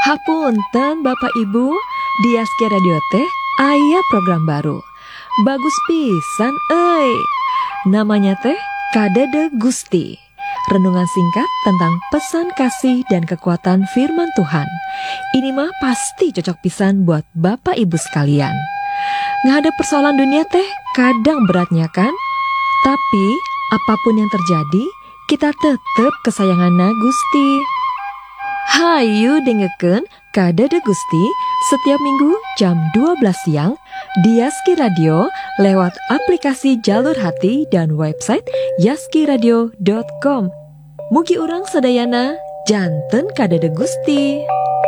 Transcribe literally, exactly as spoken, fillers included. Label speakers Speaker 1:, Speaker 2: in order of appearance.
Speaker 1: Hapunten Bapak Ibu, di Yaski Radio teh aya program baru. Bagus pisan euy. Namanya teh Kadede Gusti. Renungan singkat tentang pesan kasih dan kekuatan firman Tuhan. Ini mah pasti cocok pisan buat Bapak Ibu sekalian. Nggak ada persoalan dunia teh kadang beratnya kan? Tapi apapun yang terjadi, kita tetap kesayangan Gusti. Hayu dengeken Kadede Gusti setiap minggu jam dua belas siang di Yaski Radio lewat aplikasi Jalur Hati dan website yaski radio dot com. Mugi urang sadayana janten Kadede Gusti.